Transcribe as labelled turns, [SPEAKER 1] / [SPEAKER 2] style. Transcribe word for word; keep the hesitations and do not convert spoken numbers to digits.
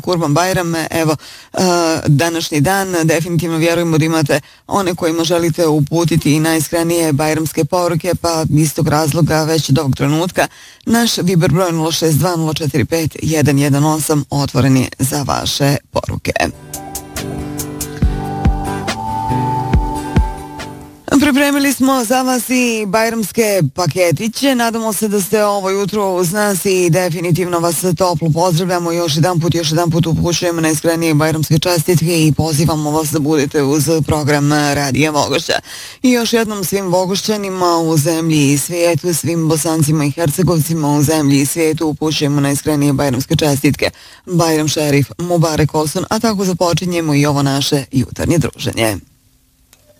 [SPEAKER 1] Kurban Bajram, evo, današnji dan, definitivno vjerujemo da imate one kojima želite uputiti i najiskrenije bajramske poruke, pa istog razloga već od ovog trenutka naš Viber broj nula šest dva nula četiri pet jedan jedan osam otvoren je za vaše poruke. Pripremili smo za vas i bajramske paketiće. Nadamo se da ste ovo jutro uz nas i definitivno vas toplo pozdravljamo. Još jedan put, još jedan put upućujemo na iskrenije bajramske čestitke i pozivamo vas da budete uz program Radija Vogošća. I još jednom svim Vogošćanima u zemlji i svijetu, svim Bosancima i Hercegovcima u zemlji i svijetu upućujemo na iskrenije bajramske čestitke. Bajram šerif, Mubarek Olsun, a tako započinjemo i ovo naše jutarnje druženje.